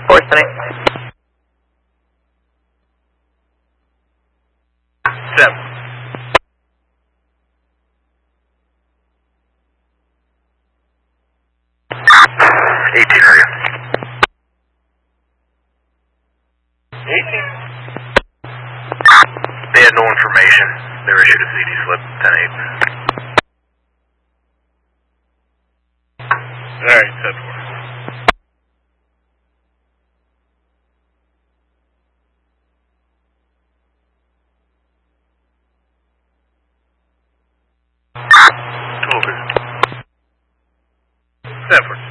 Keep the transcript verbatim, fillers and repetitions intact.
four spinning. Seven. eighteen, are you? eighteen. They had no information. They were issued a C D slip, ten eight. Alright, ten four. Over. Seven four.